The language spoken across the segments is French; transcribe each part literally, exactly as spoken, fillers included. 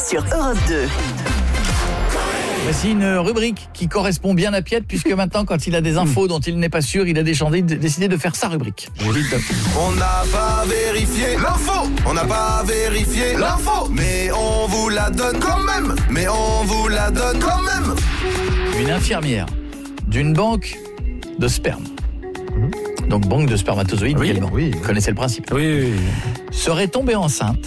sur Europe deux. Voici une rubrique qui correspond bien à Piette, puisque maintenant, quand il a des infos dont il n'est pas sûr, il a décidé de faire sa rubrique. On n'a pas vérifié l'info, on n'a pas vérifié l'info, mais on vous la donne quand même, mais on vous la donne quand même. Une infirmière d'une banque de sperme, donc banque de spermatozoïdes oui, également, oui. vous connaissez le principe, Oui, oui, oui. serait tombée enceinte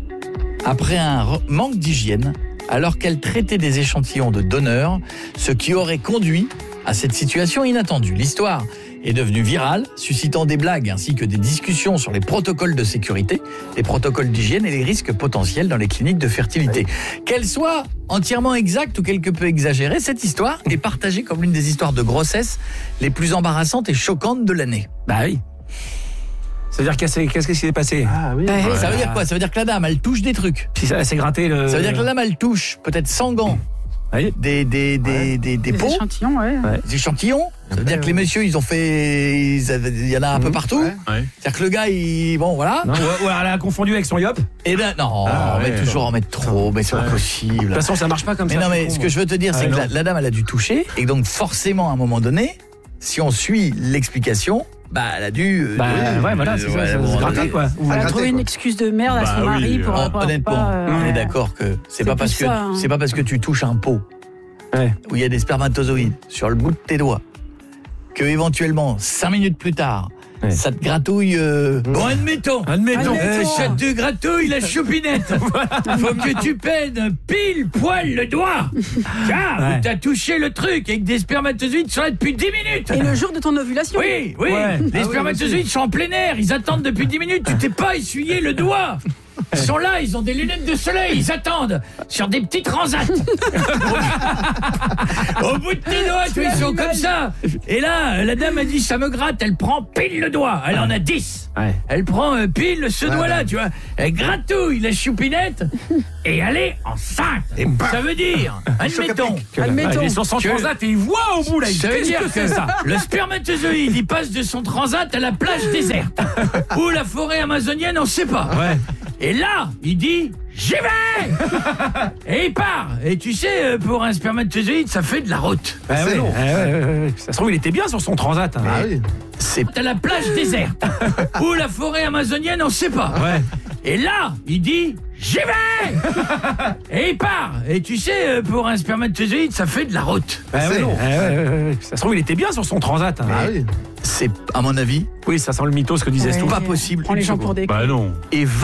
après un re- manque d'hygiène alors qu'elle traitait des échantillons de donneurs, ce qui aurait conduit à cette situation inattendue. L'histoire est devenue virale, suscitant des blagues ainsi que des discussions sur les protocoles de sécurité, les protocoles d'hygiène et les risques potentiels dans les cliniques de fertilité. Qu'elle soit entièrement exacte ou quelque peu exagérée, cette histoire est partagée comme l'une des histoires de grossesse les plus embarrassantes et choquantes de l'année. Bah oui. Ça veut dire qu'est-ce qu'est-ce qui s'est passé? Ah oui. Ouais. Ça veut dire quoi? Ça veut dire que la dame, elle touche des trucs. Si ça s'est gratté le... Ça veut dire que la dame, elle touche, peut-être sans gants, Oui. des, des, des, Ouais. des, des Des pots, échantillons, ouais. Ouais. des échantillons. Ça veut dire que les messieurs, ils ont fait... ils avaient- Il y en a un peu partout. Ouais. C'est-à-dire que le gars, il... Bon, voilà. Non, ou, ou alors elle a confondu avec son yop. De Et là, non, Ah, mais ouais, toujours en mettre trop, mais c'est pas possible. toute façon, ça marche pas comme Mais ça. non, c'est mais con, ce que moi. je veux te dire, c'est Ah, que non. la, la dame, elle a dû toucher, et donc forcément, à un moment donné, si on suit l'explication, bah, elle a dû... euh, Bah oui, ouais, voilà, c'est ouais, ça, ça bon, se grattait, euh, quoi. Faut Elle a gratter, trouvé une quoi. excuse de merde à Bah son oui, mari pour euh, avoir Honnêtement, pas, euh, on est ouais. d'accord que c'est C'est pas parce plus que ça, hein. c'est pas parce que tu touches un pot Ouais. où il y a des spermatozoïdes sur le bout de tes doigts que éventuellement cinq minutes plus tard Ouais. ça te gratouille euh... bon, admettons Admettons. euh, ça te gratouille la choupinette. Faut que tu peines pile poil le doigt. Tiens, Ouais. t'as touché le truc avec des spermatozoïdes sont là depuis dix minutes. Et le jour de ton ovulation. Oui, oui, Ouais. les Ah oui, spermatozoïdes sont en plein air, ils attendent depuis dix minutes, tu t'es pas essuyé le doigt. Ils sont là, ils ont des lunettes de soleil, ils attendent sur des petits transats. Au bout de tes doigts, tu vois, ils sont comme ça. Et là, la dame a dit ça me gratte, elle prend pile le doigt. Elle en a dix. Ouais. Elle prend euh, pile ce doigt-là, tu vois. Elle gratouille la choupinette et elle est enceinte. Ça veut dire, admettons, Que la- Admettons. ouais, ils sont sans que- transat et ils voient au bout là. ça veut Qu'est-ce dire que c'est ça? le spermatozoïde, il passe de son transat à la plage déserte ou la forêt amazonienne, on sait pas. Ouais. Et là, il dit j'y vais. Et il part. Et tu sais, euh, pour un spermatozoïde, ça fait de la route. Bah C'est ouais, long. ouais, ouais, ouais, ouais. Ça se trouve, il était bien sur son transat. hein. Ah oui. C'est à la plage déserte ou la forêt amazonienne, on sait pas. Ouais. Et là, il dit j'y vais. Et il part. Et tu sais, euh, pour un spermatozoïde, ça fait de la route. Bah C'est ouais, long. ouais, ouais, ouais, ouais. Ça se trouve, il était bien sur son transat. hein. Ah oui. C'est, à mon avis, Oui, ça sent le mytho, ce que disait Ouais. Stu. pas possible. Prends les une gens pour seconde. des Bah non. Et